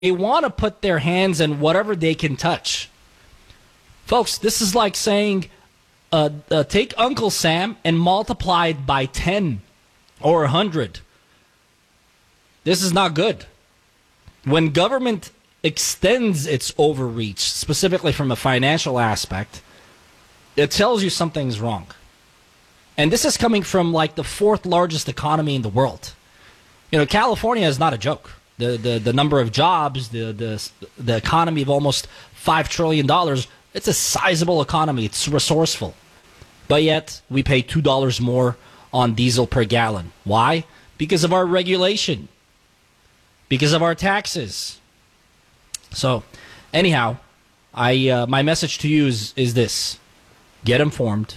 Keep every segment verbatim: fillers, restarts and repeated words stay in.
They want to put their hands in whatever they can touch. Folks, this is like saying, uh, uh, take Uncle Sam and multiply it by ten or one hundred. This is not good. When government extends its overreach, specifically from a financial aspect, it tells you something's wrong. And this is coming from like the fourth largest economy in the world. You know, California is not a joke. The the, the number of jobs, the, the the economy of almost five trillion dollars, it's a sizable economy. It's resourceful. But yet, we pay two dollars more on diesel per gallon. Why? Because of our regulation. Because of our taxes. So, anyhow, I uh, my message to you is, is this. Get informed.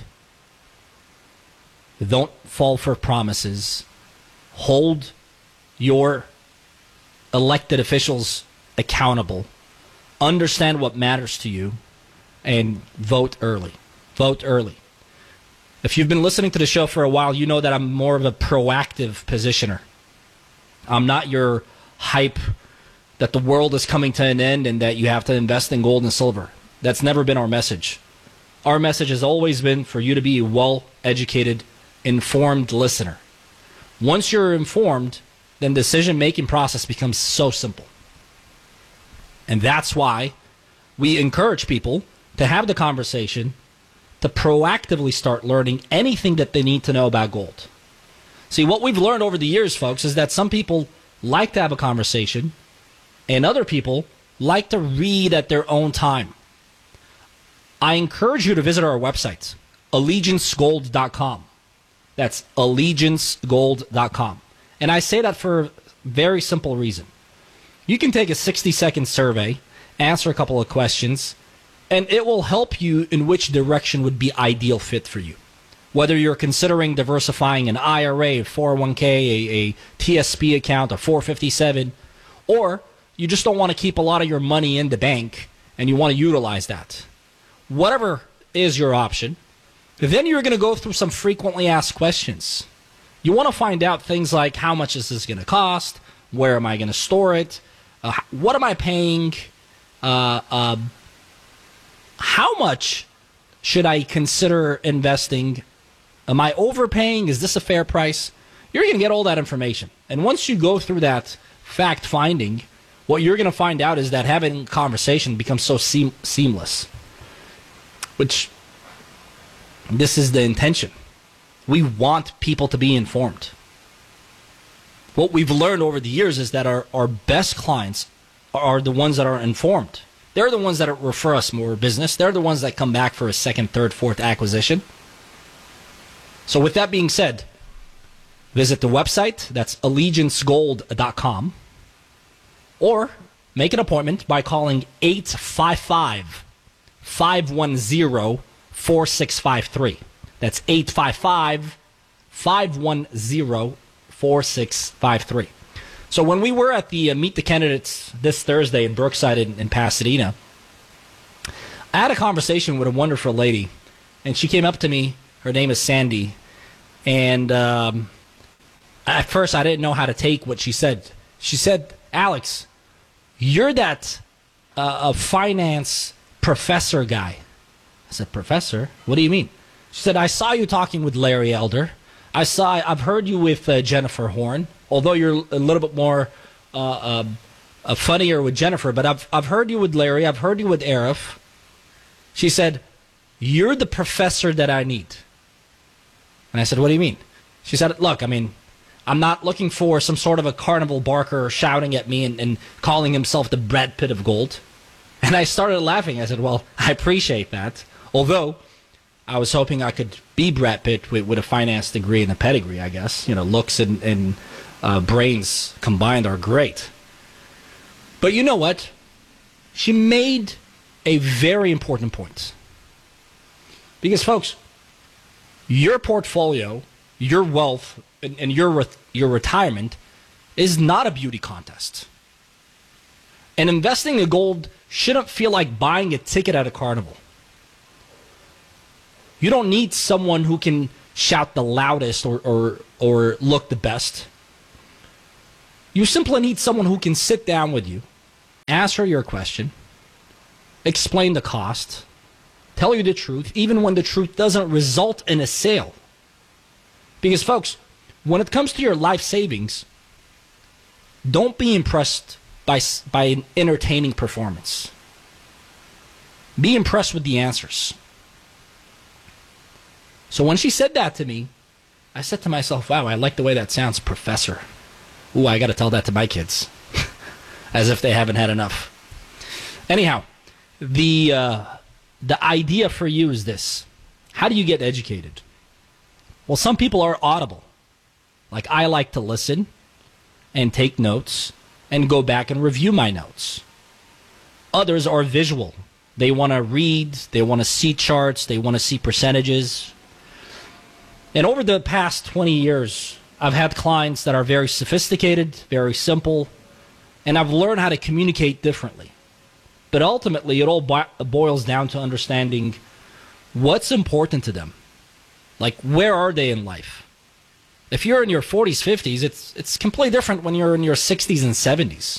Don't fall for promises. Hold your elected officials accountable. Understand what matters to you. And vote early. Vote early. If you've been listening to the show for a while, you know that I'm more of a proactive positioner. I'm not your hype that the world is coming to an end and that you have to invest in gold and silver. That's never been our message. Our message has always been for you to be a well-educated, informed listener. Once you're informed, then the decision-making process becomes so simple. And that's why we encourage people to have the conversation, to proactively start learning anything that they need to know about gold. See, what we've learned over the years, folks, is that some people like to have a conversation, and other people like to read at their own time. I encourage you to visit our website, allegiance gold dot com. That's allegiance gold dot com. And I say that for a very simple reason. You can take a sixty-second survey, answer a couple of questions, and it will help you in which direction would be ideal fit for you. Whether you're considering diversifying an I R A, four oh one k, a, a T S P account, a four fifty-seven, or you just don't want to keep a lot of your money in the bank and you want to utilize that. Whatever is your option, then you're going to go through some frequently asked questions. You want to find out things like, how much is this going to cost? Where am I going to store it? Uh, what am I paying? Uh, uh, how much should I consider investing? Am I overpaying? Is this a fair price? You're going to get all that information. And once you go through that fact finding, what you're going to find out is that having a conversation becomes so seam- seamless. Which, this is the intention. We want people to be informed. What we've learned over the years is that our, our best clients are the ones that are informed. They're the ones that refer us more business. They're the ones that come back for a second, third, fourth acquisition. So with that being said, visit the website. That's allegiance gold dot com. Or make an appointment by calling eight five five, five one zero, four six five three. That's eight five five, five one zero, four six five three. So when we were at the uh, Meet the Candidates this Thursday in Brookside in, in Pasadena, I had a conversation with a wonderful lady, and she came up to me. Her name is Sandy, and um, at first I didn't know how to take what she said. She said, Alex, you're that uh, a finance professor guy. I said, professor? What do you mean? She said, I saw you talking with Larry Elder. I saw, I've heard you with uh, Jennifer Horn, although you're a little bit more uh, uh, uh, funnier with Jennifer, but I've, I've heard you with Larry. I've heard you with Arif. She said, you're the professor that I need. And I said, what do you mean? She said, look, I mean, I'm not looking for some sort of a carnival barker shouting at me and, and calling himself the Brad Pitt of gold. And I started laughing. I said, well, I appreciate that. Although, I was hoping I could be Brad Pitt with, with a finance degree and a pedigree, I guess. You know, looks and, and uh, brains combined are great. But you know what? She made a very important point. Because, folks, your portfolio, your wealth, and, and your re- your retirement is not a beauty contest. And investing in gold shouldn't feel like buying a ticket at a carnival. You don't need someone who can shout the loudest or, or, or look the best. You simply need someone who can sit down with you answer your question, explain the cost, tell you the truth, even when the truth doesn't result in a sale. Because, folks, when it comes to your life savings, don't be impressed by, by an entertaining performance. Be impressed with the answers. So when she said that to me, I said to myself, wow, I like the way that sounds, Professor. Ooh, I got to tell that to my kids. As if they haven't had enough. Anyhow, the uh, the idea for you is this. How do you get educated? Well, some people are audible. Like, I like to listen and take notes and go back and review my notes. Others are visual. They want to read, they want to see charts, they want to see percentages. And over the past twenty years, I've had clients that are very sophisticated, very simple, and I've learned how to communicate differently. But ultimately, it all bo- boils down to understanding what's important to them. Like, where are they in life? If you're in your forties, fifties, it's it's completely different when you're in your sixties and seventies.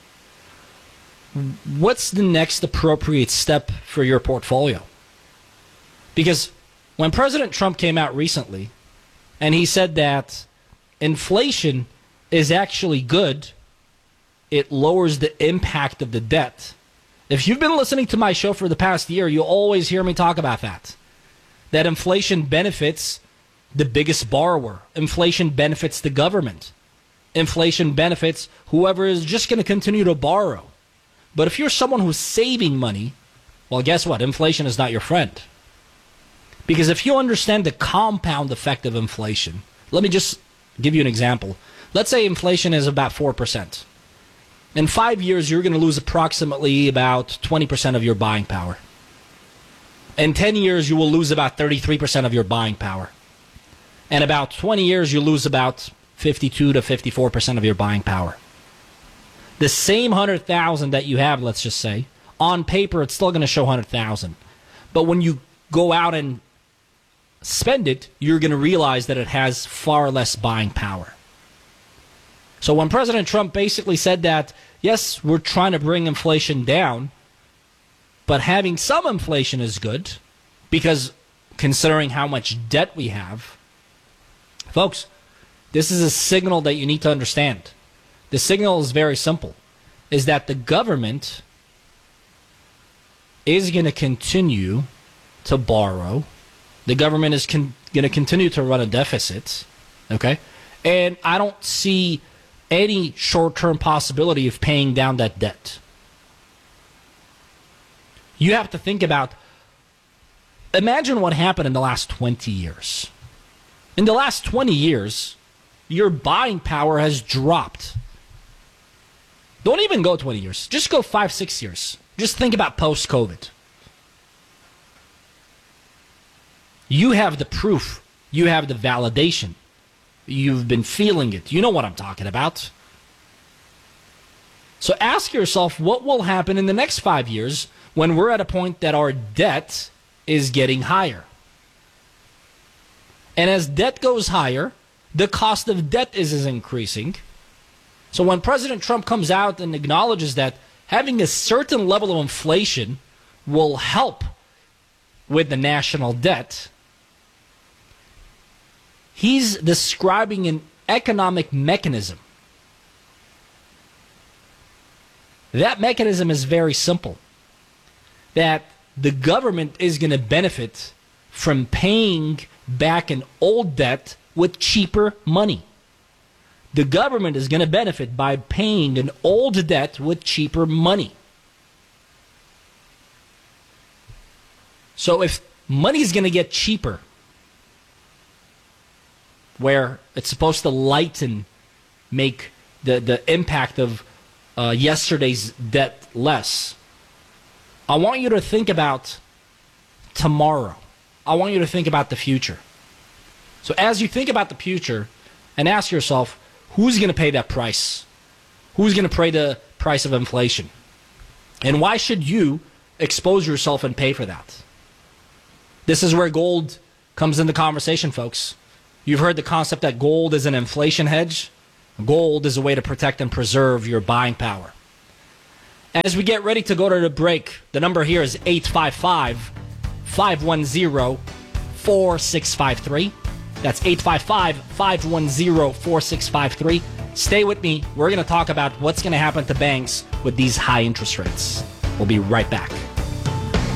What's the next appropriate step for your portfolio? Because when President Trump came out recently, and he said that inflation is actually good, it lowers the impact of the debt. If you've been listening to my show for the past year, you'll always hear me talk about that. That inflation benefits the biggest borrower. Inflation benefits the government. Inflation benefits whoever is just going to continue to borrow. But if you're someone who's saving money, well, guess what? Inflation is not your friend. Because if you understand the compound effect of inflation, let me just give you an example. Let's say inflation is about four percent. In five years, you're going to lose approximately about twenty percent of your buying power. In ten years, you will lose about thirty-three percent of your buying power. In about twenty years, you lose about fifty-two to fifty-four percent of your buying power. The same one hundred thousand that you have, let's just say, on paper, it's still going to show one hundred thousand. But when you go out and spend it, you're going to realize that it has far less buying power. So when President Trump basically said that, yes, we're trying to bring inflation down, but having some inflation is good, because considering how much debt we have, folks, this is a signal that you need to understand. The signal is very simple, is that the government is going to continue to borrow. The government is con- going to continue to run a deficit, okay? And I don't see any short-term possibility of paying down that debt. You have to think about, imagine what happened in the last twenty years. In the last twenty years, your buying power has dropped. Don't even go twenty years. Just go five, six years. Just think about post-COVID. You have the proof. You have the validation. You've been feeling it. You know what I'm talking about. So ask yourself, what will happen in the next five years when we're at a point that our debt is getting higher? And as debt goes higher, the cost of debt is, is increasing. So when President Trump comes out and acknowledges that having a certain level of inflation will help with the national debt, he's describing an economic mechanism. That mechanism is very simple. That the government is going to benefit from paying back an old debt with cheaper money. The government is going to benefit by paying an old debt with cheaper money. So if money is going to get cheaper, where it's supposed to lighten, make the, the impact of uh, yesterday's debt less, I want you to think about tomorrow. I want you to think about the future. So as you think about the future and ask yourself, who's going to pay that price? Who's going to pay the price of inflation? And why should you expose yourself and pay for that? This is where gold comes into conversation, folks. You've heard the concept that gold is an inflation hedge. Gold is a way to protect and preserve your buying power. As we get ready to go to the break, the number here is eight five five, five one zero, four six five three. That's eight five five, five one zero, four six five three. Stay with me. We're going to talk about what's going to happen to banks with these high interest rates. We'll be right back.